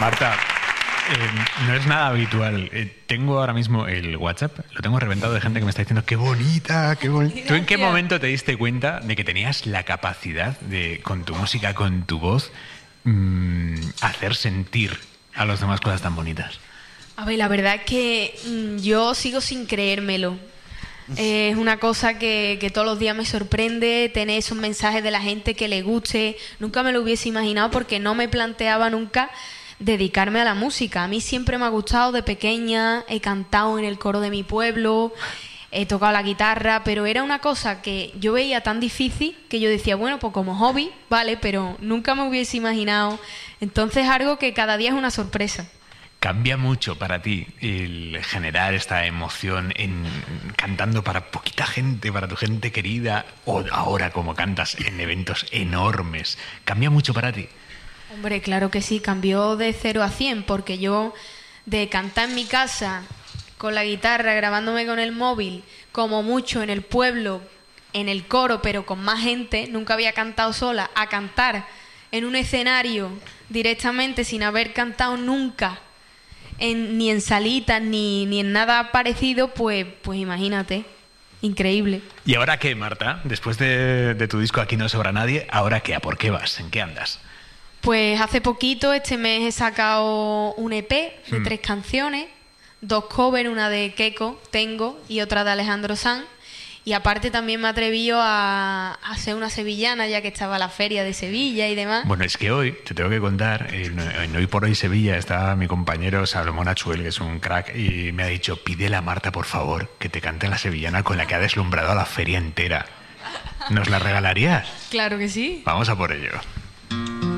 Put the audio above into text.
Marta, no es nada habitual. Tengo ahora mismo el WhatsApp, lo tengo reventado de gente que me está diciendo ¡qué bonita, qué bonita! ¿Tú en qué momento te diste cuenta de que tenías la capacidad de, con tu música, con tu voz, hacer sentir a los demás cosas tan bonitas? A ver, la verdad es que yo sigo sin creérmelo. Es una cosa que todos los días me sorprende, tener esos mensajes de la gente que le guste. Nunca me lo hubiese imaginado porque no me planteaba nunca dedicarme a la música. A mí siempre me ha gustado de pequeña, he cantado en el coro de mi pueblo, he tocado la guitarra, pero era una cosa que yo veía tan difícil que yo decía, bueno, pues como hobby, vale, pero nunca me hubiese imaginado. Entonces algo que cada día es una sorpresa. ¿Cambia mucho para ti el generar esta emoción cantando para poquita gente, para tu gente querida, o ahora como cantas en eventos enormes? ¿Cambia mucho para ti? Hombre, claro que sí, cambió de 0 a 100, porque yo de cantar en mi casa con la guitarra, grabándome con el móvil, como mucho en el pueblo, en el coro, pero con más gente, nunca había cantado sola, a cantar en un escenario directamente sin haber cantado nunca, ni en salitas, ni en nada parecido, pues imagínate, increíble. ¿Y ahora qué, Marta? Después de tu disco Aquí no sobra nadie, ¿ahora qué? ¿A por qué vas? ¿En qué andas? Pues hace poquito, este mes, he sacado un EP de 3 canciones, 2 covers, una de Keiko, Tengo, y otra de Alejandro Sanz. Y aparte también me atreví a hacer una sevillana, ya que estaba la feria de Sevilla y demás. Bueno, es que hoy, te tengo que contar, en Hoy por Hoy Sevilla está mi compañero Salomón Achuel, que es un crack, y me ha dicho, pídele a Marta, por favor, que te cante la sevillana con la que ha deslumbrado a la feria entera. ¿Nos la regalarías? Claro que sí. Vamos a por ello.